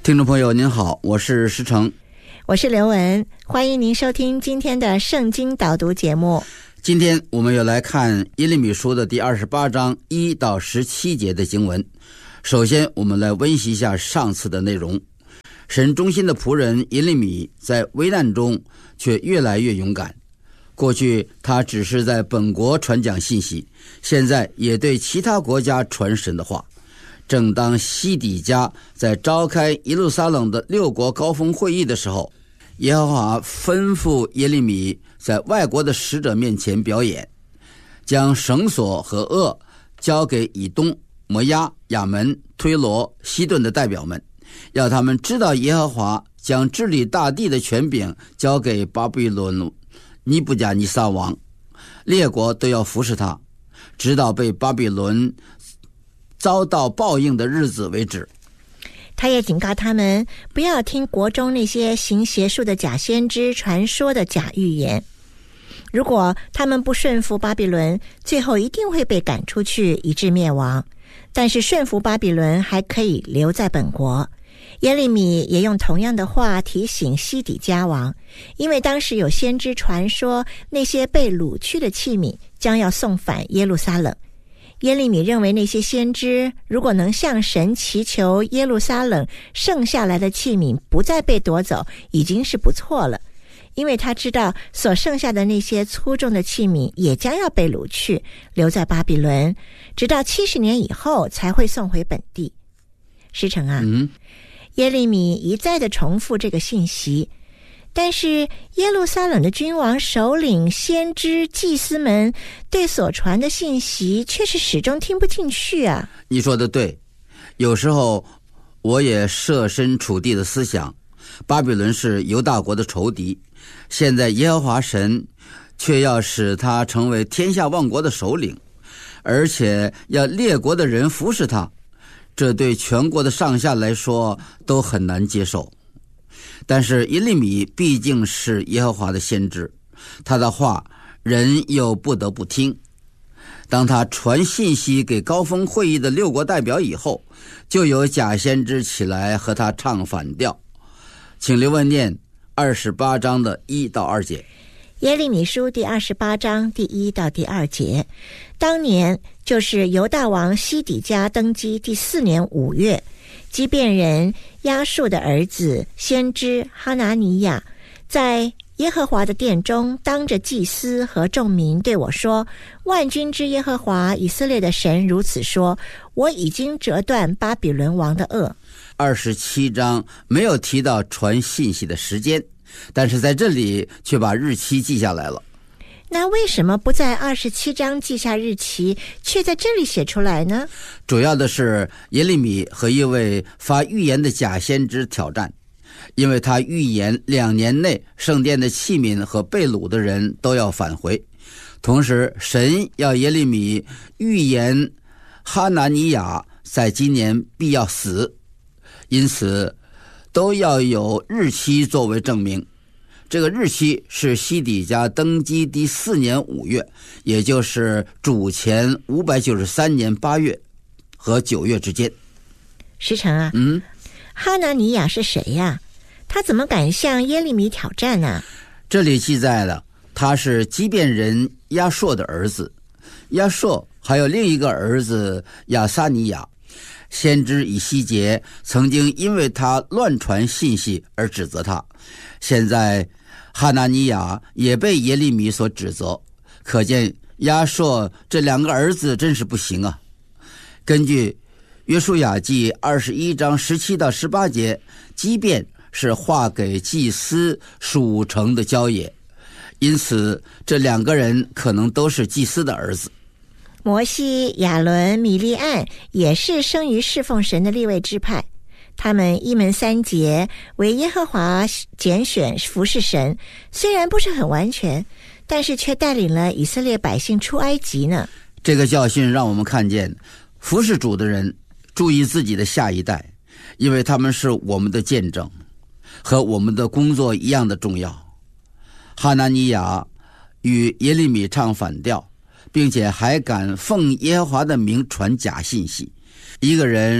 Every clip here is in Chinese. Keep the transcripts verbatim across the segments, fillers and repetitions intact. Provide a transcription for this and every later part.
听众朋友您好，我是石成， 我是刘文，欢迎您收听今天的圣经导读节目。 今天我们又来看耶利米书的第二十八章一到十七节的经文。首先我们来温习一下上次的内容。神忠心的仆人耶利米在危难中却越来越勇敢。过去他只是在本国传讲信息，现在也对其他国家传神的话。正当西底家在召开耶路撒冷的六国高峰会议的时候，耶和华吩咐耶利米在外国的使者面前表演，将绳索和轭交给以东、摩押、亚门、推罗、西顿的代表们，要他们知道耶和华将治理大地的权柄交给巴比伦尼布甲尼撒王，列国都要服侍他，直到被巴比伦遭到报应的日子为止。 他也警告他们不要听国中那些行邪术的假先知传说的假预言，如果他们不顺服巴比伦，最后一定会被赶出去以致灭亡，但是顺服巴比伦还可以留在本国。耶利米也用同样的话提醒西底家王，因为当时有先知传说那些被掳去的器皿将要送返耶路撒冷。耶利米认为那些先知如果能向神祈求耶路撒冷剩下来的器皿不再被夺走，已经是不错了，因为他知道所剩下的那些粗重的器皿也将要被掳去，留在巴比伦，直到七十年以后才会送回本地。师承啊， 嗯， 耶利米一再的重复这个信息，但是耶路撒冷的君王、首领、先知、祭司们对所传的信息却是始终听不进去啊。 你说的对，有时候我也设身处地的思想，巴比伦是犹大国的仇敌，现在耶和华神却要使他成为天下万国的首领，而且要列国的人服侍他，这对全国的上下来说都很难接受。但是耶利米毕竟是耶和华的先知，他的话人又不得不听。当他传信息给高峰会议的六国代表以后，就有假先知起来和他唱反调。请刘文念二十八章的一到二节。 耶利米书第二十八章第一到第二节。当年就是犹大王西底家登基第四年五月，基遍人亚述的儿子先知哈拿尼亚在耶和华的殿中当着祭司和众民对我说，万军之耶和华以色列的神如此说，我已经折断巴比伦王的轭。 二十七章没有提到传信息的时间，但是在这里却把日期记下来了。 那为什么不在二十七章记下日期，却在这里写出来呢？ 主要的是耶利米和一位发预言的假先知挑战，因为他预言两年内圣殿的器皿和被掳的人都要返回，同时神要耶利米预言哈拿尼亚在今年必要死，因此都要有日期作为证明。这个日期是西底家登基第四年五月，也就是主前五百九十三年八月和九月之间。 石成啊， 嗯， 哈拿尼亚是谁呀？他怎么敢向耶利米挑战呢？ 这里记载了，他是基遍人亚硕的儿子，亚硕还有另一个儿子亚撒尼亚。先知以西结曾经因为他乱传信息而指责他，现在哈拿尼亚也被耶利米所指责，可见亚硕这两个儿子真是不行啊。根据约书亚记二十一章十七到十八节，基遍是划给祭司属城的郊野，因此这两个人可能都是祭司的儿子。 摩西、亚伦、米利暗也是生于侍奉神的利未支派，他们一门三节，为耶和华拣选服侍神，虽然不是很完全，但是却带领了以色列百姓出埃及呢。 这个教训让我们看见，服侍主的人注意自己的下一代，因为他们是我们的见证，和我们的工作一样的重要。哈拿尼亚与耶利米唱反调，并且还敢奉耶和华的名传假信息。一个人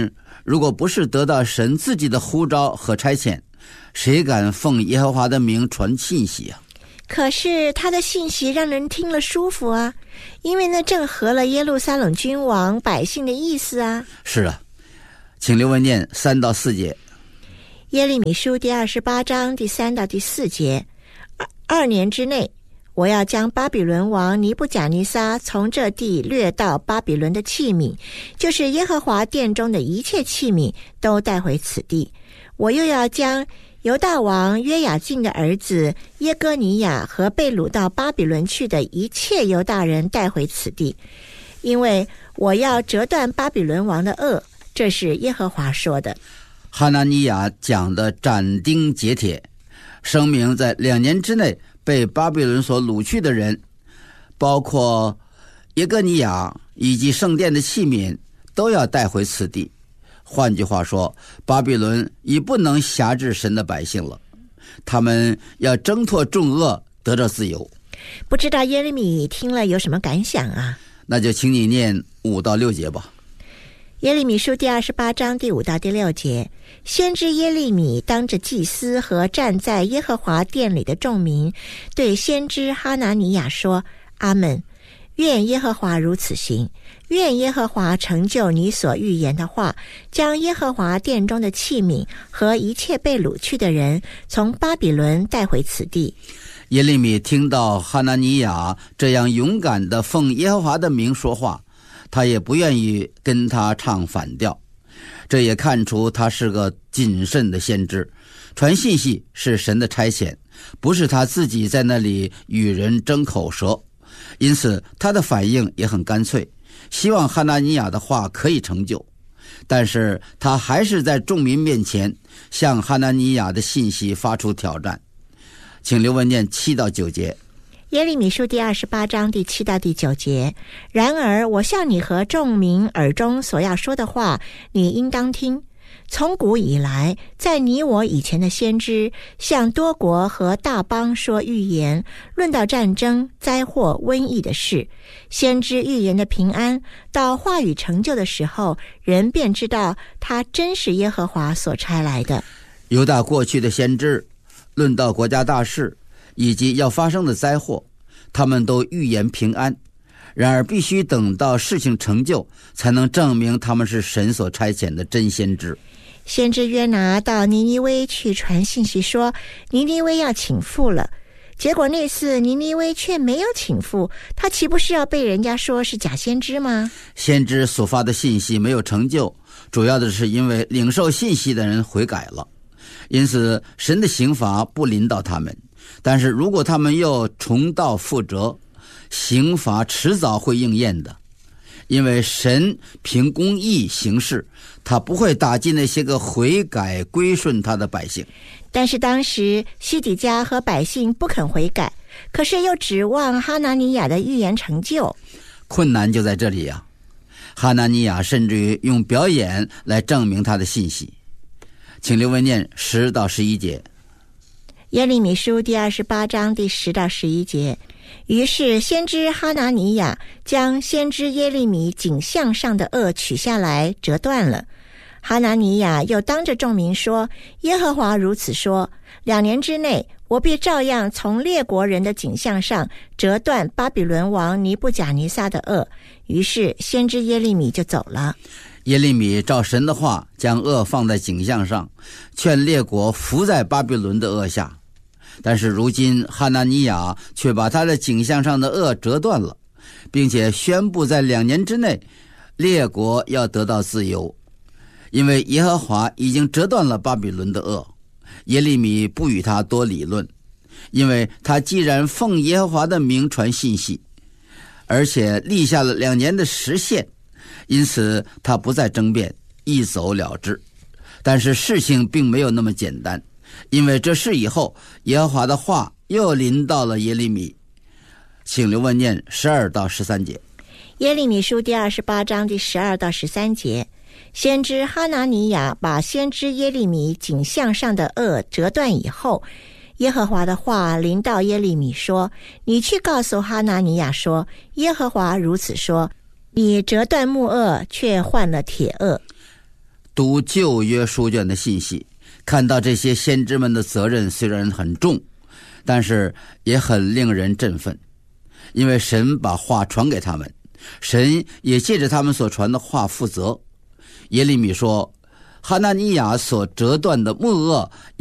如果不是得到神自己的呼召和差遣，谁敢奉耶和华的名传信息啊？ 可是他的信息让人听了舒服啊，因为那正合了耶路撒冷君王百姓的意思啊。 是啊，请留文念三到四节。 耶利米书第二十八章第三到第四节，二二年之内，我要将巴比伦王尼布甲尼撒从这地掠到巴比伦的器皿，就是耶和华殿中的一切器皿，都带回此地。我又要将犹大王约雅敬的儿子耶哥尼雅和被掳到巴比伦去的一切犹大人带回此地，因为我要折断巴比伦王的轭，这是耶和华说的。 哈拿尼亚讲的斩钉截铁，声明在两年之内被巴比伦所掳去的人，包括耶哥尼亚以及圣殿的器皿，都要带回此地。换句话说，巴比伦已不能辖制神的百姓了，他们要挣脱重恶，得到自由。 不知道耶利米听了有什么感想啊？ 那就请你念五到六节吧。 耶利米书第二十八章第五到第六节，先知耶利米当着祭司和站在耶和华殿里的众民，对先知哈拿尼亚说：阿们，愿耶和华如此行，愿耶和华成就你所预言的话，将耶和华殿中的器皿和一切被掳去的人从巴比伦带回此地。 耶利米听到哈拿尼亚这样勇敢地奉耶和华的名说话，他也不愿意跟他唱反调，这也看出他是个谨慎的先知，传信息是神的差遣，不是他自己在那里与人争口舌。因此他的反应也很干脆，希望哈拿尼亚的话可以成就，但是他还是在众民面前向哈拿尼亚的信息发出挑战。请留文念七到九节。 耶利米书第二十八章第七到第九节，然而我向你和众民耳中所要说的话，你应当听。从古以来，在你我以前的先知向多国和大邦说预言，论到战争、灾祸、瘟疫的事，先知预言的平安，到话语成就的时候，人便知道他真是耶和华所差来的。 犹大过去的先知论到国家大事以及要发生的灾祸，他们都预言平安，然而必须等到事情成就，才能证明他们是神所差遣的真先知。 先知约拿到尼尼微去传信息说，尼尼微要倾覆了，结果那次尼尼微却没有倾覆，他岂不是要被人家说是假先知吗？ 先知所发的信息没有成就，主要的是因为领受信息的人悔改了，因此神的刑罚不临到他们。但是如果他们又重蹈覆辙，刑罚迟早会应验的，因为神凭公义行事，他不会打击那些个悔改归顺他的百姓。 但是当时西底家和百姓不肯悔改，可是又指望哈拿尼亚的预言成就， 困难就在这里呀、啊。哈拿尼亚甚至于用表演来证明他的信息。请留文念十到十一节。 耶利米书第二十八章第十到十一节，于是先知哈拿尼亚将先知耶利米颈项上的轭取下来折断了。哈拿尼亚又当着众民说，耶和华如此说，两年之内，我必照样从列国人的颈项上折断巴比伦王尼布甲尼撒的轭。于是先知耶利米就走了。 耶利米照神的话，将轭放在颈项上，劝列国伏在巴比伦的轭下。但是如今哈拿尼亚却把他的颈项上的轭折断了，并且宣布在两年之内列国要得到自由，因为耶和华已经折断了巴比伦的轭。耶利米不与他多理论，因为他既然奉耶和华的名传信息，而且立下了两年的时限，因此他不再争辩，一走了之。但是事情并没有那么简单，因为这事以后，耶和华的话又临到了耶利米。请留文念十二到十三节。 耶利米书第二十八章第十二到十三节，先知哈拿尼亚把先知耶利米颈项上的轭折断以后，耶和华的话临到耶利米说，你去告诉哈拿尼亚说，耶和华如此说，你折断木轭，却换了铁轭。 读旧约书卷的信息，看到这些先知们的责任虽然很重，但是也很令人振奋，因为神把话传给他们，神也借着他们所传的话负责。耶利米说，哈纳尼亚所折断的木轭